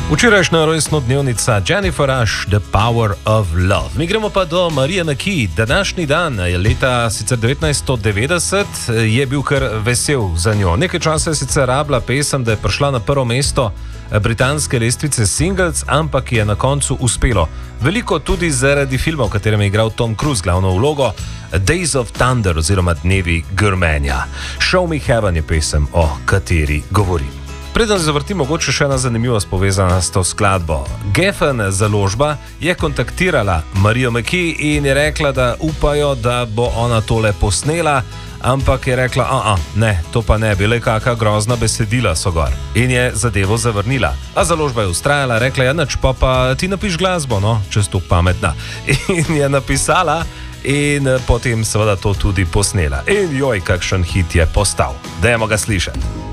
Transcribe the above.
Včerajšnja rojstnodnevnica Jennifer Rush, The Power of Love. Mi gremo pa do Marije McKee. Današnji dan, leta sicer 1990, je bil kar vesel za njo. Nekaj časa je sicer rabila pesem, da je prišla na prvo mesto britanske lestvice singles, ampak je na koncu uspelo. Veliko tudi zaradi filma, v katerem je igral Tom Cruise glavno vlogo, Days of Thunder oziroma Dnevi grmenja. Show Me Heaven je pesem, o kateri govorim. Preden zavrtim, mogoče še ena zanimivost povezana s to skladbo. Geffen založba je kontaktirala Marijo McKee in je rekla, da upajo, da bo ona tole posnela, ampak je rekla, ne, to pa ne, bile kakšna grozna besedila so gor. In je zadevo zavrnila. A založba je ustrajala, rekla je, nič, pa ti napiš glasbo, no, če si tu pametna. In je napisala in potem seveda to tudi posnela. In joj, kakšen hit je postal. Dajmo ga slišati.